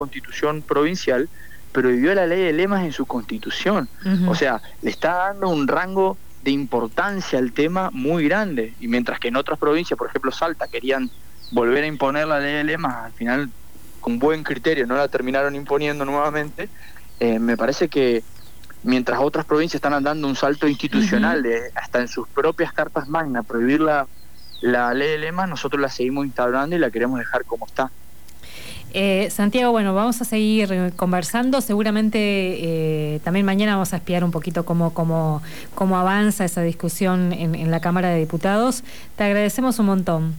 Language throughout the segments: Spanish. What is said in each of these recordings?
Constitución provincial, prohibió la ley de lemas en su Constitución. O sea, le está dando un rango de importancia al tema muy grande, y mientras que en otras provincias, por ejemplo Salta, querían volver a imponer la ley de lemas, al final con buen criterio no la terminaron imponiendo nuevamente. Me parece que mientras otras provincias están dando un salto institucional de hasta en sus propias cartas magna prohibir la ley de lemas, nosotros la seguimos instaurando y la queremos dejar como está. Santiago, bueno, vamos a seguir conversando. Seguramente también mañana vamos a espiar un poquito cómo avanza esa discusión en la Cámara de Diputados. Te agradecemos un montón.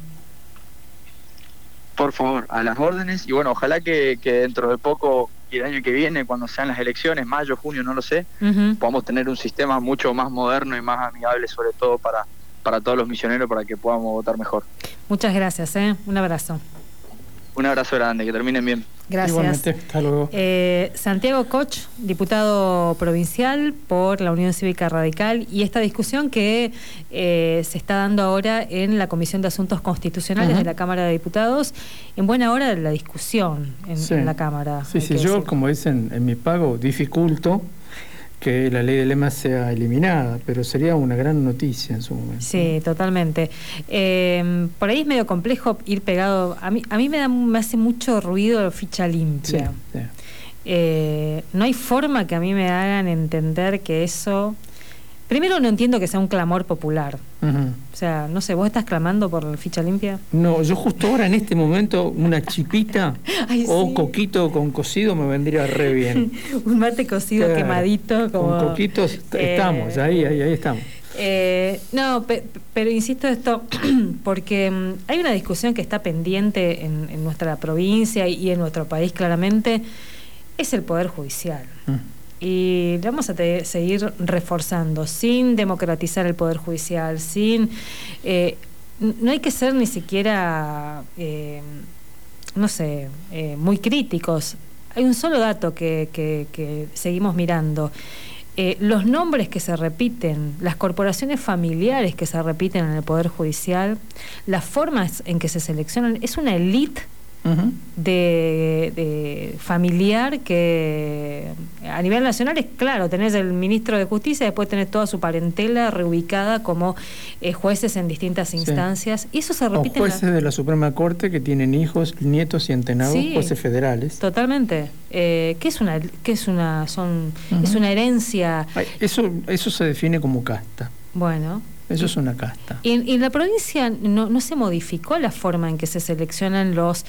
Por favor, a las órdenes, y bueno, ojalá que dentro de poco, y el año que viene, cuando sean las elecciones, mayo, junio, no lo sé, podamos tener un sistema mucho más moderno y más amigable, sobre todo para todos los misioneros, para que podamos votar mejor. Muchas gracias, un abrazo. Un abrazo grande, que terminen bien. Gracias. Igualmente, hasta luego. Santiago Koch, diputado provincial por la Unión Cívica Radical, y esta discusión que se está dando ahora en la Comisión de Asuntos Constitucionales de la Cámara de Diputados, en buena hora de la discusión en la Cámara. Sí, yo, como dicen en mi pago, dificulto que la ley de lemas sea eliminada, pero sería una gran noticia en su momento. Sí, totalmente. Por ahí es medio complejo ir pegado. A mí me hace mucho ruido ficha limpia. Sí. No hay forma que a mí me hagan entender que eso... Primero, no entiendo que sea un clamor popular. O sea, no sé, ¿vos estás clamando por la ficha limpia? No, yo justo ahora en este momento una chipita o coquito con cocido me vendría re bien. Un mate cocido quemadito. Como, con coquitos estamos, ahí estamos. No, pero insisto esto porque hay una discusión que está pendiente en nuestra provincia y en nuestro país claramente, es el Poder Judicial. Y lo vamos a seguir reforzando, sin democratizar el Poder Judicial, sin... no hay que ser ni siquiera, no sé, muy críticos. Hay un solo dato que seguimos mirando. Los nombres que se repiten, las corporaciones familiares que se repiten en el Poder Judicial, las formas en que se seleccionan, es una élite de familiar que a nivel nacional es claro, tenés el ministro de Justicia, después tenés toda su parentela reubicada como jueces en distintas instancias, y eso se repite. O jueces de la Suprema Corte que tienen hijos, nietos y entenados, jueces federales. Totalmente. Es una herencia. Eso se define como casta. Bueno. Eso es una casta. En la provincia no se modificó la forma en que se seleccionan los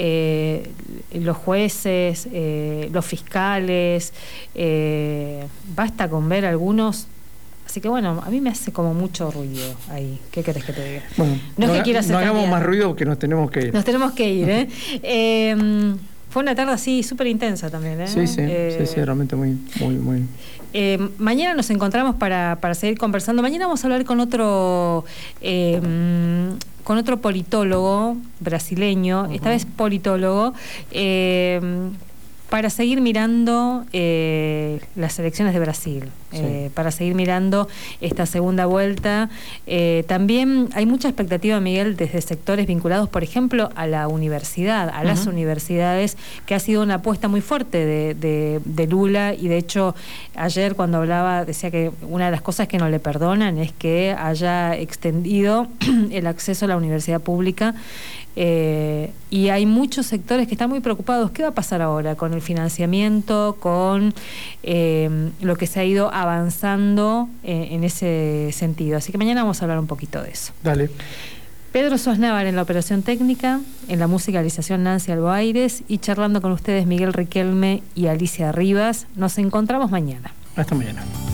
jueces, los fiscales. Basta con ver algunos. Así que bueno, a mí me hace como mucho ruido ahí. ¿Qué querés que te diga? Bueno, no es que quiera hacer hagamos más ruido porque nos tenemos que ir. Nos tenemos que ir, Fue una tarde así súper intensa también, Sí, realmente muy. Mañana nos encontramos para seguir conversando. Mañana vamos a hablar con otro politólogo brasileño, esta vez politólogo, para seguir mirando las elecciones de Brasil, para seguir mirando esta segunda vuelta. También hay mucha expectativa, Miguel, desde sectores vinculados, por ejemplo, a la universidad, a las universidades, que ha sido una apuesta muy fuerte de Lula, y de hecho ayer cuando hablaba decía que una de las cosas que no le perdonan es que haya extendido el acceso a la universidad pública. Y hay muchos sectores que están muy preocupados. ¿Qué va a pasar ahora con el financiamiento, con lo que se ha ido avanzando en ese sentido? Así que mañana vamos a hablar un poquito de eso. Dale. Pedro Sosnávar en la operación técnica, en la musicalización Nancy Alboaires, y charlando con ustedes Miguel Riquelme y Alicia Rivas. Nos encontramos mañana. Hasta mañana.